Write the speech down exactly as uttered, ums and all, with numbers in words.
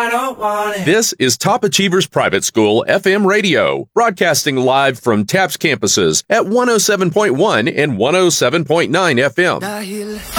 I don't want it. This is Top Achievers Private School F M radio, broadcasting live from TAPS campuses at one oh seven point one and one oh seven point nine F M.